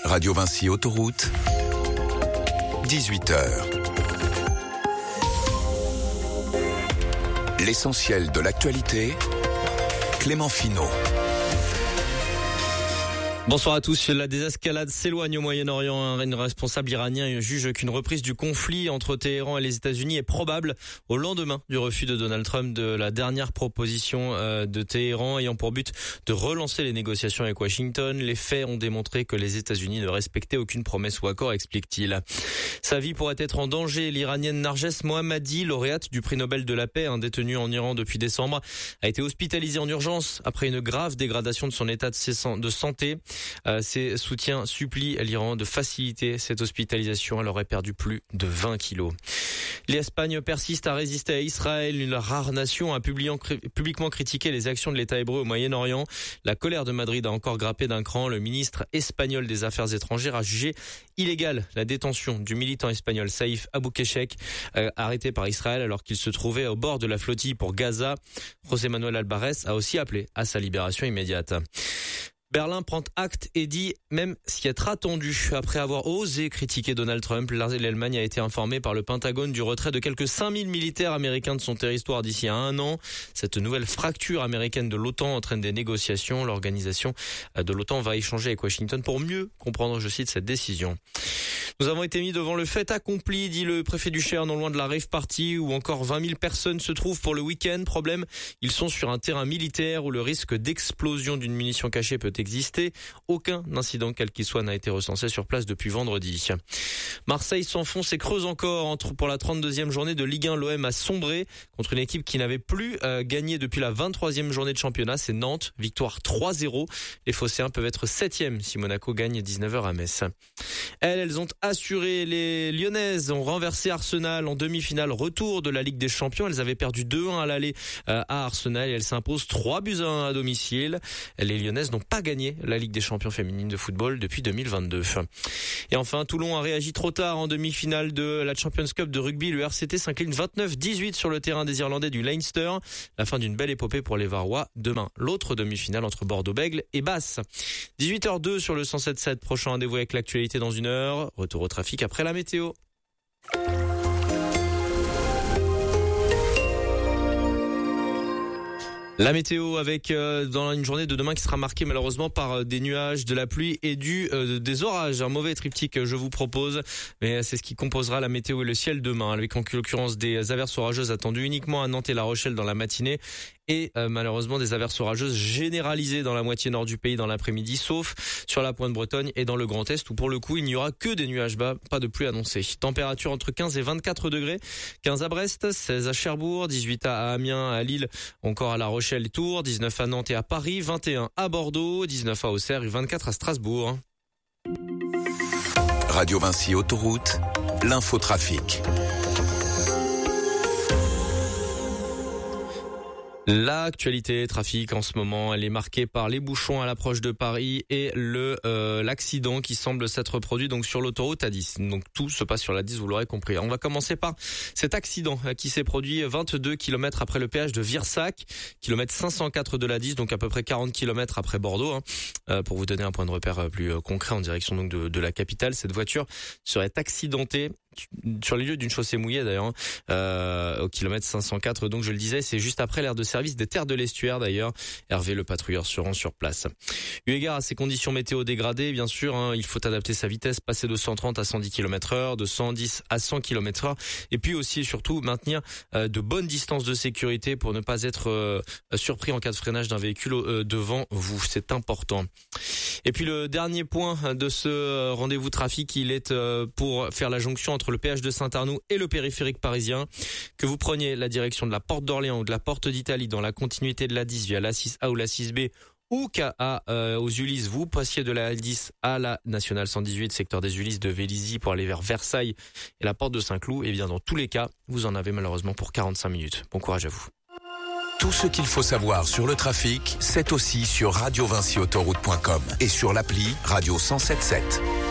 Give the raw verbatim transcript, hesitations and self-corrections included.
Radio Vinci Autoroute, dix-huit heures. L'essentiel de l'actualité, Clément Finot. Bonsoir à tous. La désescalade s'éloigne au Moyen-Orient. Un responsable iranien juge qu'une reprise du conflit entre Téhéran et les États-Unis est probable au lendemain du refus de Donald Trump de la dernière proposition de Téhéran ayant pour but de relancer les négociations avec Washington. Les faits ont démontré que les États-Unis ne respectaient aucune promesse ou accord, explique-t-il. Sa vie pourrait être en danger. L'Iranienne Narges Mohammadi, lauréate du prix Nobel de la paix, un détenu en Iran depuis décembre, a été hospitalisée en urgence après une grave dégradation de son état de santé. Euh, ses soutiens supplient l'Iran de faciliter cette hospitalisation. Elle aurait perdu plus de vingt kilos. L'Espagne persiste à résister à Israël. Une rare nation a publiquement critiqué les actions de l'État hébreu au Moyen-Orient. La colère de Madrid a encore grimpé d'un cran. Le ministre espagnol des Affaires étrangères a jugé illégale la détention du militant espagnol Saïf Aboukeshek, euh, arrêté par Israël alors qu'il se trouvait au bord de la flottille pour Gaza. José Manuel Alvarez a aussi appelé à sa libération immédiate. Berlin prend acte et dit même s'y être attendu. Après avoir osé critiquer Donald Trump, l'Allemagne a été informée par le Pentagone du retrait de quelques cinq mille militaires américains de son territoire d'ici à un an. Cette nouvelle fracture américaine de l'OTAN entraîne des négociations. L'organisation de l'OTAN va échanger avec Washington pour mieux comprendre, je cite, cette décision. Nous avons été mis devant le fait accompli, dit le préfet du Cher, non loin de la rave party où encore vingt mille personnes se trouvent pour le week-end. Problème, ils sont sur un terrain militaire où le risque d'explosion d'une munition cachée peut exister. Aucun incident quel qu'il soit n'a été recensé sur place depuis vendredi. Marseille s'enfonce et creuse encore entre pour la trente-deuxième journée de Ligue un. L'O M a sombré contre une équipe qui n'avait plus euh, gagné depuis la vingt-troisième journée de championnat. C'est Nantes, victoire trois zéro. Les Phocéens peuvent être septième si Monaco gagne dix-neuf heures à Metz. Elles, elles ont assuré. Les Lyonnaises ont renversé Arsenal en demi-finale retour de la Ligue des Champions. Elles avaient perdu deux un à l'aller euh, à Arsenal et elles s'imposent trois buts à un à domicile. Les Lyonnaises n'ont pas gagné la Ligue des Champions féminines de football depuis deux mille vingt-deux. Et enfin, Toulon a réagi trop tard en demi-finale de la Champions Cup de rugby. Le R C T s'incline vingt-neuf dix-huit sur le terrain des Irlandais du Leinster. La fin d'une belle épopée pour les Varois. Demain, l'autre demi-finale entre Bordeaux-Bègles et Basse. dix-huit heures deux sur le cent sept sept. Prochain rendez-vous avec l'actualité dans une heure. Retour au trafic après la météo. La météo avec euh, dans une journée de demain qui sera marquée malheureusement par euh, des nuages, de la pluie et du euh, des orages. Un mauvais triptyque euh, je vous propose, mais c'est ce qui composera la météo et le ciel demain, avec en l'occurrence des averses orageuses attendues uniquement à Nantes et La Rochelle dans la matinée et euh, malheureusement des averses orageuses généralisées dans la moitié nord du pays dans l'après-midi, sauf sur la pointe Bretonne et dans le Grand Est où pour le coup il n'y aura que des nuages bas, pas de pluie annoncée. Température entre quinze et vingt-quatre degrés, quinze à Brest, seize à Cherbourg, dix-huit à Amiens, à Lille, encore à La Rochelle et Tours, dix-neuf à Nantes et à Paris, vingt et un à Bordeaux, dix-neuf à Auxerre et vingt-quatre à Strasbourg. Radio Vinci Autoroute, l'infotrafic. L'actualité trafic en ce moment, elle est marquée par les bouchons à l'approche de Paris et le euh, l'accident qui semble s'être produit donc sur l'autoroute A dix. Donc tout se passe sur la dix, vous l'aurez compris. On va commencer par cet accident qui s'est produit vingt-deux kilomètres après le péage de Virsac, kilomètre cinq cent quatre de la dix, donc à peu près quarante kilomètres après Bordeaux. Hein. Euh, pour vous donner un point de repère plus concret en direction donc de, de la capitale, cette voiture serait accidentée sur les lieux d'une chaussée mouillée d'ailleurs, euh, au kilomètre cinq cent quatre. Donc je le disais, c'est juste après l'aire de service des terres de l'Estuaire d'ailleurs. Hervé le patrouilleur se rend sur place. Eu égard à ces conditions météo dégradées, bien sûr, hein, il faut adapter sa vitesse, passer de cent trente à cent dix kilomètres heure, de cent dix à cent kilomètres heure, et puis aussi et surtout maintenir euh, de bonnes distances de sécurité pour ne pas être euh, surpris en cas de freinage d'un véhicule euh, devant vous. C'est important. Et puis le dernier point de ce rendez-vous trafic, il est euh, pour faire la jonction entre le péage de Saint-Arnoux et le périphérique parisien. Que vous preniez la direction de la porte d'Orléans ou de la porte d'Italie dans la continuité de l'A dix via l'A six A ou l'A six B ou qu'à euh, aux Ulysses, vous passiez de la A dix à la nationale cent dix-huit, secteur des Ulysses de Vélizy pour aller vers Versailles et la porte de Saint-Cloud, et bien dans tous les cas, vous en avez malheureusement pour quarante-cinq minutes. Bon courage à vous. Tout ce qu'il faut savoir sur le trafic, c'est aussi sur radio vinci autoroute point com et sur l'appli Radio cent sept sept.